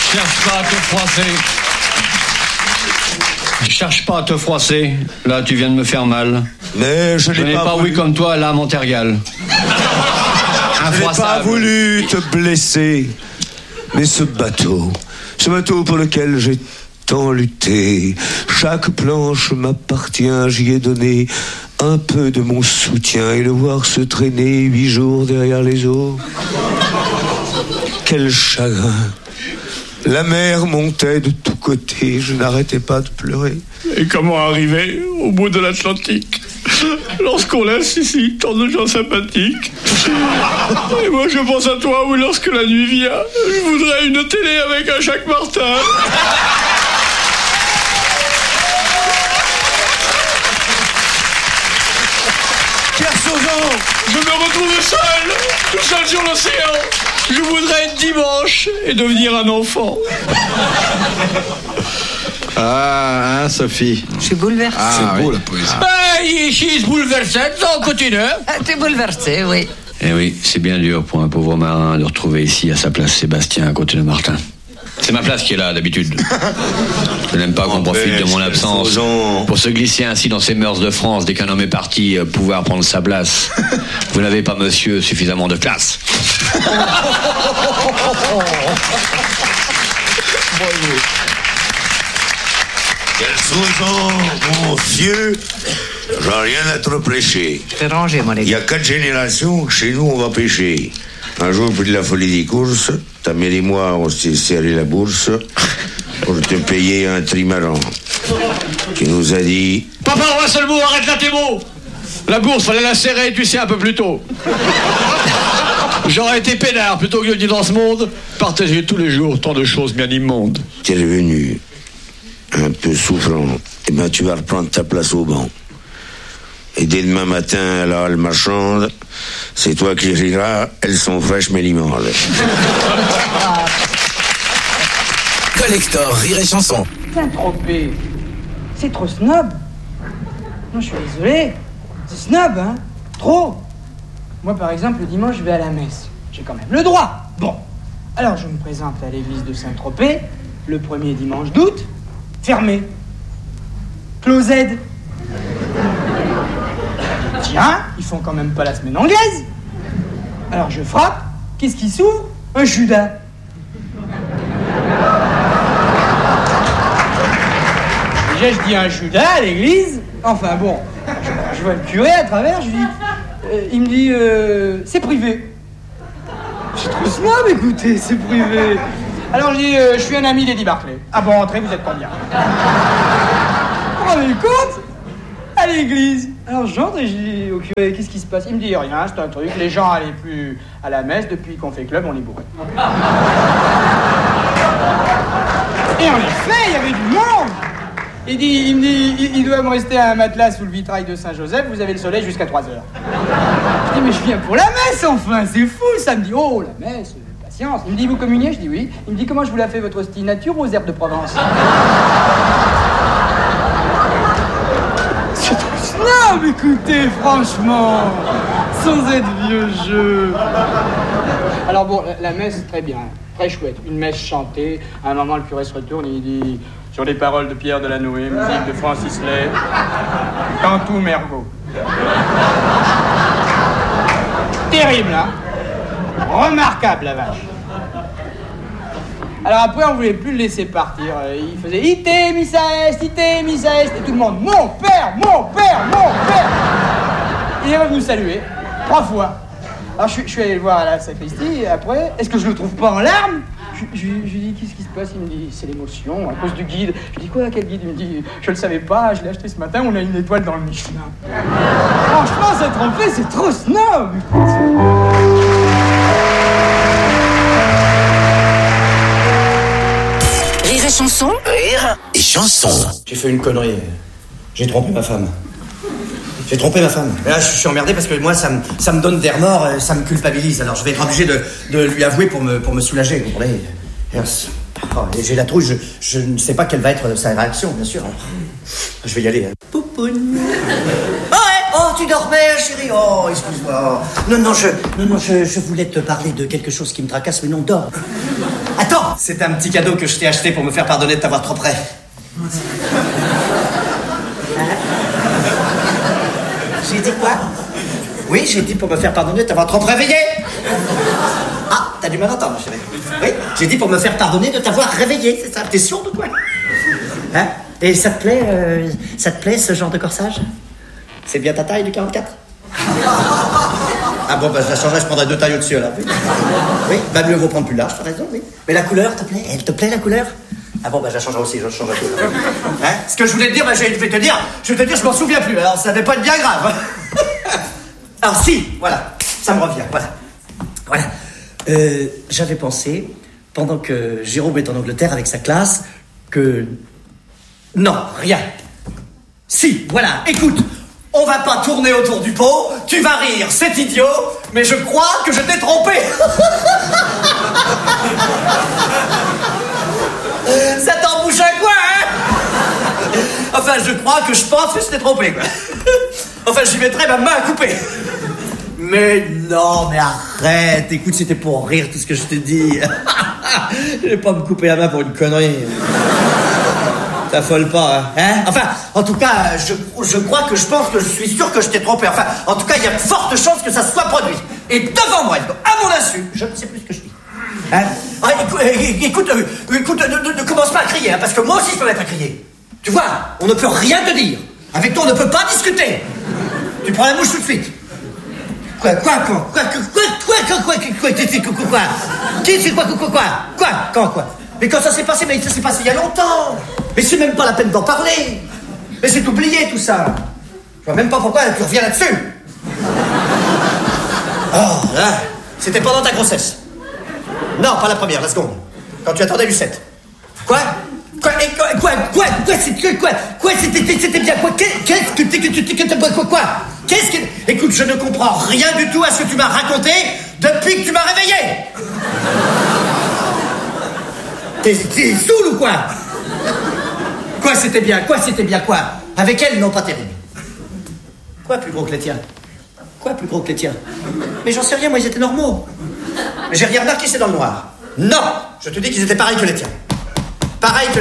Cherche pas à te froisser. Cherche pas à te froisser. Là, tu viens de me faire mal. Mais je n'ai pas oui comme toi, l'âme en tergale. Je n'ai pas voulu te blesser. Mais ce bateau pour lequel j'ai tant lutté, chaque planche m'appartient, j'y ai donné un peu de mon soutien, et le voir se traîner 8 jours derrière les eaux. Quel chagrin. La mer montait de tous côtés, je n'arrêtais pas de pleurer. Et comment arriver au bout de l'Atlantique lorsqu'on laisse ici tant de gens sympathiques? Et moi je pense à toi, oui, lorsque la nuit vient, je voudrais une télé avec un Jacques Martin. Je me retrouve seul, tout seul sur l'océan. Je voudrais être dimanche et devenir un enfant. Ah, hein, Sophie? Je suis bouleversée. C'est beau, la poésie. Ici, bouleversé, on continue. T'es bouleversée, oui. Eh oui, c'est bien dur pour un pauvre marin de retrouver ici à sa place Sébastien à côté de Martin. C'est ma place qui est là, d'habitude. Je n'aime pas qu'on profite de mon absence pour se glisser ainsi dans ces mœurs de France dès qu'un homme est parti pouvoir prendre sa place. Vous n'avez pas, monsieur, suffisamment de classe. Kersozon, mon vieux, j'ai rien à te reprocher. Je vais ranger, mon Il y a 4 générations que chez nous on va pêcher. Un jour, puis de la folie des courses, ta mère et moi, on s'est serré la bourse pour te payer un trimaran. Qui nous a dit... Papa, un seul mot, arrête là tes mots. La bourse, fallait la serrer, tu sais, un peu plus tôt. J'aurais été peinard plutôt que de dire dans ce monde, partager tous les jours tant de choses bien immondes. T'es revenu un peu souffrant, et ben tu vas reprendre ta place au banc. Et dès demain matin, à la halle marchande, c'est toi qui riras, elles sont fraîches mais limolles. Collector, Rire et Chanson. Saint-Tropez, c'est trop snob. Non, je suis désolé. C'est snob, hein. Trop. Moi, par exemple, le dimanche, je vais à la messe. J'ai quand même le droit. Bon. Alors, je me présente à l'église de Saint-Tropez, le premier dimanche d'août. Fermé. Closed. Tiens, ils font quand même pas la semaine anglaise. Alors je frappe. Qu'est-ce qui s'ouvre? Un Judas. Déjà, je dis un Judas à l'église. Enfin bon, je vois le curé à travers, je lui dis... il me dit, c'est privé. C'est trop snob, écoutez, c'est privé. Alors je dis, je suis un ami d'Eddie Barclay. Ah bon, entrez, vous êtes combien? Vous vous rendez compte? À l'église. Alors j'entre et je dis au curé, qu'est-ce qui se passe? Il me dit rien, c'est un truc, les gens allaient plus à la messe, depuis qu'on fait club, on est bourré. Et en effet, il y avait du monde. Il me dit, il doit me rester un matelas sous le vitrail de Saint-Joseph, vous avez le soleil jusqu'à 3h. Je dis, mais je viens pour la messe, enfin, c'est fou, ça me dit, oh, la messe, patience. Il me dit, vous communiez? Je dis oui. Il me dit, comment je vous la fais, votre hostie, nature ou aux herbes de Provence? Non, mais écoutez, franchement, sans être vieux jeu. Alors bon, la messe, très bien, très chouette. Une messe chantée. À un moment, le curé se retourne et il dit, sur les paroles de Pierre Delanoë, musique de Francis Lay, Cantou Mergo. Terrible, hein? Remarquable, la vache. Alors après, on voulait plus le laisser partir. Il faisait ite missa est, et tout le monde, mon père, mon père, mon père. Il est venu nous saluer 3 fois. Alors je suis allé le voir à la sacristie, et après, est-ce que je le trouve pas en larmes? Je lui dis, qu'est-ce qui se passe? Il me dit, c'est l'émotion, à cause du guide. Je dis, quoi, quel guide? Il me dit, je le savais pas, je l'ai acheté ce matin, on a une étoile dans le Michelin. Franchement, Saint-Tropez, c'est trop snob. Rire et Chanson. Rire et Chanson. J'ai fait une connerie. J'ai trompé ma femme. J'ai trompé ma femme. Et là, je suis emmerdé parce que moi, ça me donne des remords, ça me culpabilise. Alors, je vais être obligé de lui avouer pour me soulager, vous comprenez? Et j'ai la trouille, je ne sais pas quelle va être sa réaction, bien sûr. Alors, je vais y aller. Poupoune. Oh, tu dormais, chérie. Oh, excuse-moi. Non, je voulais te parler de quelque chose qui me tracasse, mais non, dors. Attends, c'est un petit cadeau que je t'ai acheté pour me faire pardonner de t'avoir trop près. J'ai dit quoi? Oui, j'ai dit pour me faire pardonner de t'avoir trop réveillé. Ah, t'as du mal à entendre, chérie. Oui, j'ai dit pour me faire pardonner de t'avoir réveillé, c'est ça? T'es sûr de quoi? Hein? Et ça te plaît ce genre de corsage? C'est bien ta taille du 44? Ah bon, bah je la changerai, je prendrai 2 tailles au-dessus alors. Oui, bah mieux vaut prendre plus large, t'as raison, oui. Mais la couleur te plaît? Elle te plaît la couleur? Ah bon, bah je la changerai aussi, je changerai tout. Hein? Ce que je voulais te dire, bah je vais te dire, je m'en souviens plus, alors ça devait pas être bien grave. Alors si, voilà, ça me revient, voilà. J'avais pensé, pendant que Jérôme est en Angleterre avec sa classe, que... Non, rien. Si, voilà, écoute, on va pas tourner autour du pot, tu vas rire, c'est idiot, mais je crois que je t'ai trompé. Ça t'embouche à quoi, hein? Enfin, je pense que je t'ai trompé, quoi. Enfin, j'y mettrai ma main à couper. Mais non, mais arrête, écoute, c'était pour rire tout ce que je te dis. Je vais pas me couper la main pour une connerie. T'affole pas, hein? Enfin, en tout cas, je crois que je pense que je suis sûr que je t'ai trompé. Enfin, en tout cas, il y a de fortes chances que ça soit produit. Et devant moi, à mon insu, je ne sais plus ce que je dis. Hein? Ah, écoute, ne commence pas à crier, hein, parce que moi aussi je peux mettre à crier. Tu vois, on ne peut rien te dire. Avec toi, on ne peut pas discuter. Tu prends la mouche tout de suite. Quoi? Mais quand ça s'est passé, mais ça s'est passé il y a longtemps. Mais c'est même pas la peine d'en parler. Mais c'est oublié tout ça. Je vois même pas pourquoi tu reviens là-dessus. Oh là, c'était pendant ta grossesse. Non, pas la première, la seconde. Quand tu attendais Lucette. Quoi? C'était bien quoi? Qu'est-ce que... Écoute, je ne comprends rien du tout à ce que tu m'as raconté depuis que tu m'as réveillé. T'es saoul ou quoi? Quoi c'était bien? Avec elle, non, pas terrible. Quoi plus gros que les tiens? Mais j'en sais rien, moi ils étaient normaux. Mais j'ai rien remarqué, c'est dans le noir. Non, je te dis qu'ils étaient pareils que les tiens. Pareil.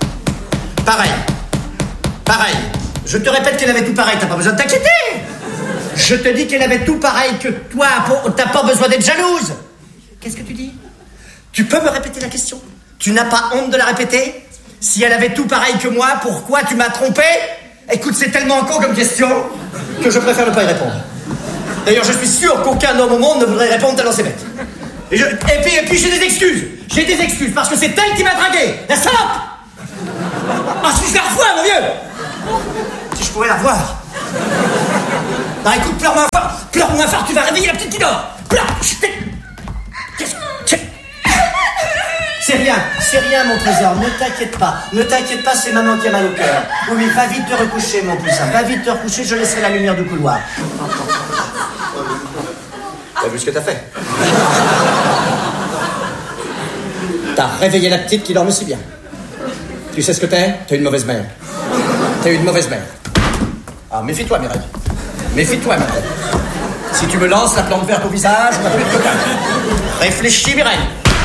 Je te répète qu'elle avait tout pareil, t'as pas besoin de t'inquiéter. Je te dis qu'elle avait tout pareil que toi, t'as pas besoin d'être jalouse. Qu'est-ce que tu dis? Tu peux me répéter la question? Tu n'as pas honte de la répéter? Si elle avait tout pareil que moi, pourquoi tu m'as trompé? Écoute, c'est tellement con comme question que je préfère ne pas y répondre. D'ailleurs, je suis sûr qu'aucun homme au monde ne voudrait répondre tellement c'est bête. Et puis j'ai des excuses. Parce que c'est elle qui m'a dragué. La salope. Ah, si je la revois, mon vieux. Si je pourrais la voir. Non, écoute, pleure-moi fort, tu vas réveiller la petite qui dort. Pleure. C'est rien, mon trésor, ne t'inquiète pas, c'est maman qui a mal au cœur. Oui, va vite te recoucher, mon poussin, je laisserai la lumière du couloir. T'as vu ce que t'as fait? T'as réveillé la petite qui dorme si bien. Tu sais ce que t'es? T'es une mauvaise mère. Ah, méfie-toi, Mireille. Si tu me lances la plante verte au visage, on va plus de copain. Réfléchis, Mireille.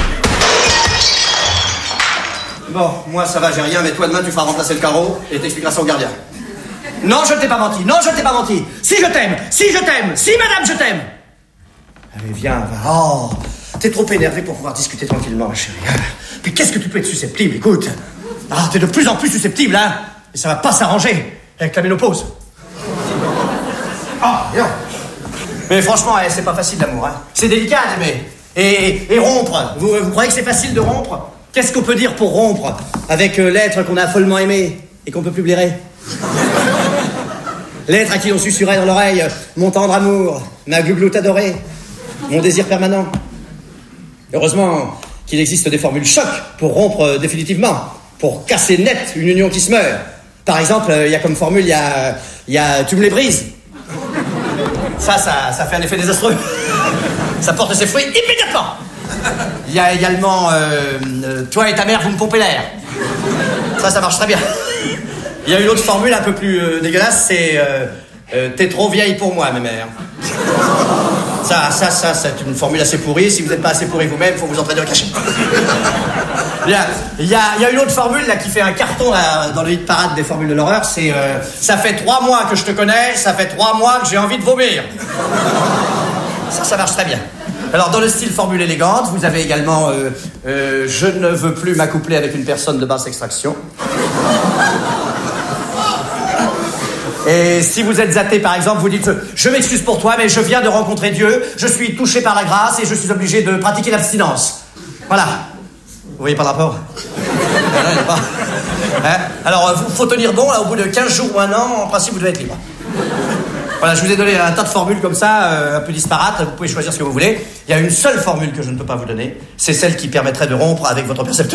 Bon, moi ça va, j'ai rien, mais toi demain tu feras remplacer le carreau et t'expliqueras ça au gardien. Non, je ne t'ai pas menti. Si madame, je t'aime. Allez, viens, va. Oh, t'es trop énervé pour pouvoir discuter tranquillement, ma chérie. Mais qu'est-ce que tu peux être susceptible, écoute. Ah, t'es de plus en plus susceptible, hein. Et ça va pas s'arranger avec la ménopause. Ah, non. Mais franchement, c'est pas facile l'amour, hein. C'est délicat d'aimer. Et rompre, vous croyez que c'est facile de rompre? Qu'est-ce qu'on peut dire pour rompre avec l'être qu'on a follement aimé et qu'on peut plus blairer? L'être à qui on susurrait dans l'oreille mon tendre amour, ma gugloute adorée, mon désir permanent. Heureusement qu'il existe des formules choc pour rompre définitivement, pour casser net une union qui se meurt. Par exemple, il y a comme formule, il y a tu me les brises. Ça fait un effet désastreux. Ça porte ses fruits immédiatement. Il y a également toi et ta mère, vous me pompez l'air. Ça marche très bien. Il y a une autre formule un peu plus dégueulasse, c'est t'es trop vieille pour moi, ma mère. Ça, c'est une formule assez pourrie. Si vous n'êtes pas assez pourri vous-même, il faut vous entraîner au cachet. Bien. Il y a une autre formule là qui fait un carton là, dans le hit parade des formules de l'horreur. C'est ça fait 3 mois que je te connais, ça fait 3 mois que j'ai envie de vomir. Ça marche très bien. Alors, dans le style formule élégante, vous avez également je ne veux plus m'accoupler avec une personne de basse extraction. Et si vous êtes athée, par exemple, vous dites je m'excuse pour toi, mais je viens de rencontrer Dieu, je suis touché par la grâce et je suis obligé de pratiquer l'abstinence. Voilà. Vous voyez par rapport hein? Alors, faut tenir bon, là, au bout de 15 jours ou 1 an, en principe, vous devez être libre. Voilà, je vous ai donné un tas de formules comme ça, un peu disparates, vous pouvez choisir ce que vous voulez. Il y a une seule formule que je ne peux pas vous donner, c'est celle qui permettrait de rompre avec votre percepteur.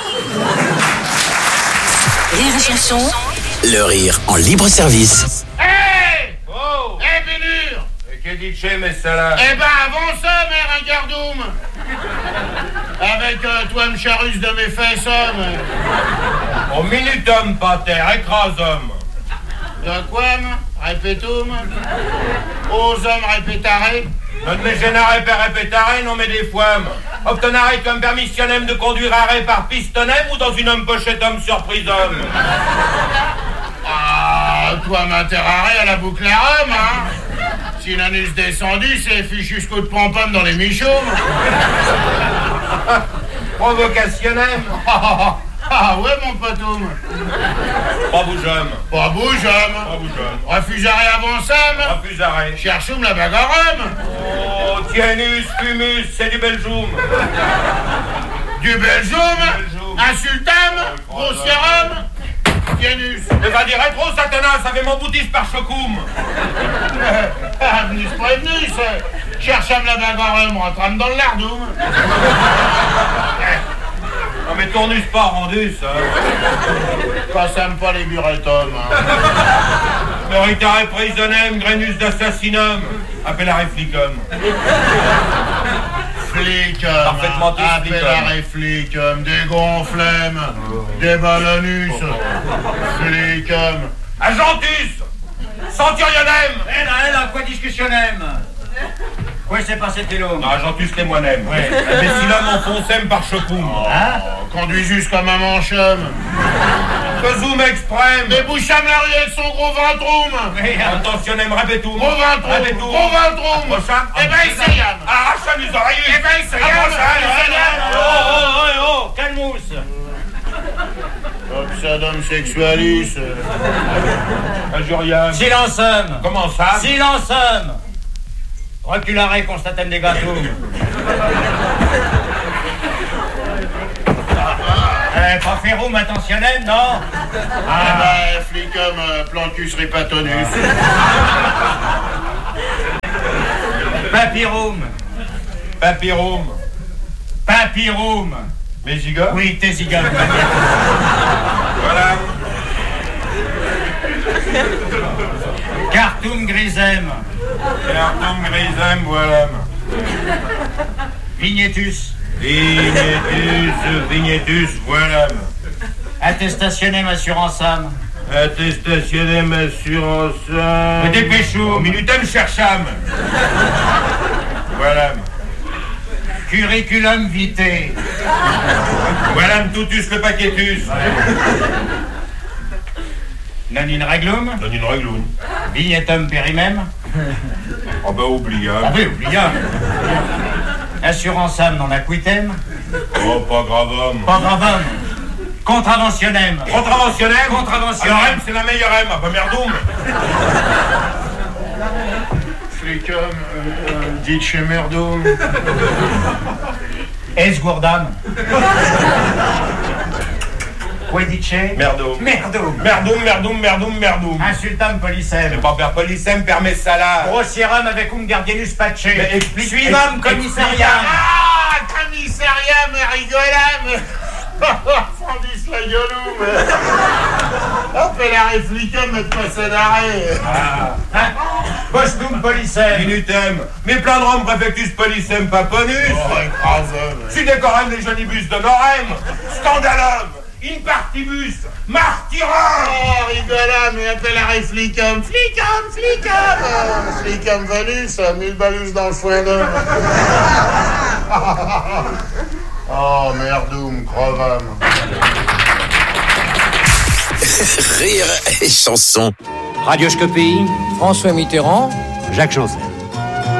Rire et chanson. Le rire en libre service. Hey! Oh! Hey, Bénur! Che dice, messala? Eh ben, avance, mère, un gardoum! Avec toi, me charus de mes fesses, homme! Au minutum, pater, écrasum! De quam? Répétum? Aux hommes répétare? Non me génare per répétare, non mais des fois. Obtenare comme permissionnem de conduire arrêt par pistonnem ou dans une homme pochette homme surprise homme? Ah, toi m'interrare à la boucle à Rome, hein? Si l'anus descendu, c'est fichu jusqu'au de pom-pom dans les michaumes. Provocationnem. Ah ouais, mon potoum. Pas bougeum. Pas bougeum. Pas bougeum. Refusaré avansam. Refusaré. Cherchoum la bagarre. Oh, tienus, fumus, c'est du belgium. Du belgium. Insultam. Grossierum. Tienus. Ne va dire trop, Satanas, avait mon boutiste par chocoum. Venus prévenus. Chercham la bagarre, rentrame dans le lardoum. Non mais tournus pas rendu, ça. Passam pas les buretums. Meritare prisonnem, grenus d'assassinum. Appellare flicum. Flicum. Parfaitement tous Appellare flicum. Des gonflemmes. Des ballonus. Flicum. Agentus. Centurionem. Elle, quoi discussionnem? Quoi s'est passé, Télo? Non, Agentus les moinem. Ouais. Imbécilum enfoncem par chocoum. Hein? Conduisus comme un manchum. Zoom exprème. Déboucham la ruelle son gros ventroum. Intentionnem rabetum. Gros ventroum. Gros ventroum. Eh ben, essayam. Arracham les oreilles. Eh ben, essayam. Oh, calmous. Obsadum sexualis. Injuriam. Silencem. Comment ça? Silencem. Reculare constatem negatum. Pas ferum attentionnem, non? Ah bah, flicum plancus ripatonus. Papirum. Papirum. Papirum. Mésiga? Oui, tésiga. Voilà. Cartum grisem. Cartum grisem, voilà. Vignetus. Vignetus, voilà. Attestationnem assuranceam. Attestationnem assuranceam. Dépêchum. Minutem chercham. Voilà. Curriculum vitae. Voilà tutus le paquetus. Non in reglum. Non in reglum. Vignetum perimem. Oh bah oubliable. Ah oui, oubliable. Assuranceam non acquitem. Oh pas gravum. Pas gravum. Contraventionnem. Contraventionnem. Contraventionnem. Alors M c'est la meilleure M, ah bah merdoum. Flicum, dites chez merdum. Esgourdam. Quedice. Merdum. Merdum. Merdum. Insultam policem. C'est pas per policem, per messala. Grossierum avec gardienus pace. Mais explique. Suivum commissariam. Ah, commissariam, rigolam. Fondis la gueuloum. Appellare flicum, mettre pas d'arrêt. Postum policem. Minutem. Mais plein de Rome, préfectus policem, paponus. Oh, écrasum. Si décorem les jonibus de Norem. Scandalum. in partibus, martyra. Oh, rigola, mais appelle flicum, flicum, flicum. Flicum valus, 1000 balus dans le foin d'homme. Oh, merdoum, crevam. Rire et chanson. Radioscopie, François Mitterrand, Jacques Chancel.